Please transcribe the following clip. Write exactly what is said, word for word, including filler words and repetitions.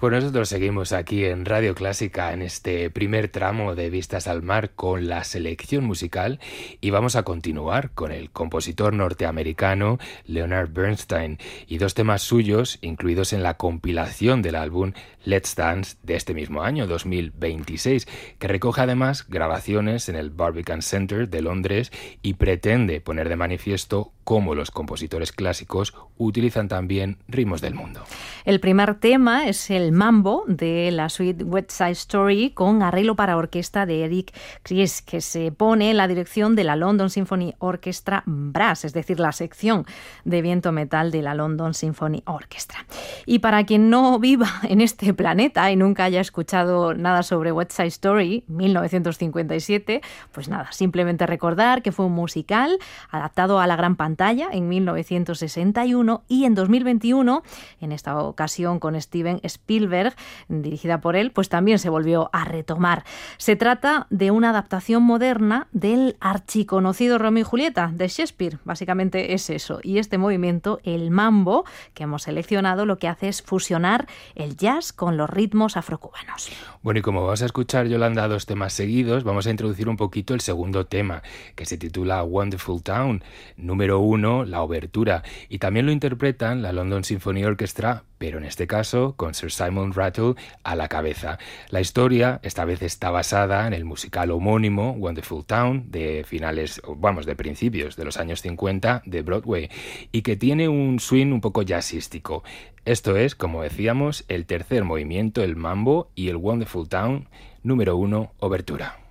Pues nosotros seguimos aquí en Radio Clásica en este primer tramo de Vistas al Mar con la selección musical y vamos a continuar con el compositor norteamericano Leonard Bernstein y dos temas suyos incluidos en la compilación del álbum Let's Dance de este mismo año, dos mil veintiséis, que recoge además grabaciones en el Barbican Center de Londres y pretende poner de manifiesto cómo los compositores clásicos utilizan también ritmos del mundo. El primer tema es el mambo de la suite West Side Story con arreglo para orquesta de Eric Kries, que se pone en la dirección de la London Symphony Orchestra Brass, es decir, la sección de viento metal de la London Symphony Orchestra. Y para quien no viva en este planeta y nunca haya escuchado nada sobre West Side Story, mil novecientos cincuenta y siete, pues nada, simplemente recordar que fue un musical adaptado a la gran pantalla en mil novecientos sesenta y uno y en dos mil veintiuno, en esta ocasión con Steven Spielberg, dirigida por él, pues también se volvió a retomar. Se trata de una adaptación moderna del archiconocido Romeo y Julieta de Shakespeare, básicamente es eso. Y este movimiento, el mambo, que hemos seleccionado, lo que hace es fusionar el jazz con los ritmos afrocubanos. Bueno, y como vas a escuchar, Yolanda, dos temas seguidos, vamos a introducir un poquito el segundo tema, que se titula Wonderful Town, número uno, la obertura, y también lo interpretan la London Symphony Orchestra, pero en este caso con Sir Simon Rattle a la cabeza. La historia esta vez está basada en el musical homónimo Wonderful Town de finales, vamos, de principios de los años cincuenta de Broadway y que tiene un swing un poco jazzístico. Esto es, como decíamos, el tercer movimiento, el mambo y el Wonderful Town número uno, obertura.